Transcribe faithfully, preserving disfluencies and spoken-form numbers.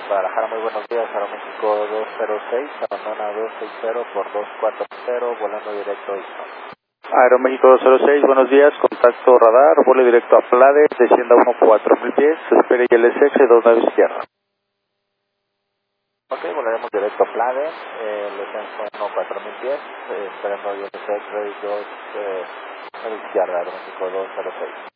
Guadalajara, muy buenos días, Aeroméxico dos cero seis, abandona dos seis cero por dos cuatro cero, volando directo a Houston. Aeroméxico dos cero seis, buenos días, contacto radar, vuelo directo a Plade, descienda uno cuatro mil pies, espere I L S X dos nueve izquierda. Ok, volaremos directo a Plade, eh, el descenso uno cuatro mil pies, eh, esperando I L S X dos nueve izquierda, Aeroméxico dos cero seis.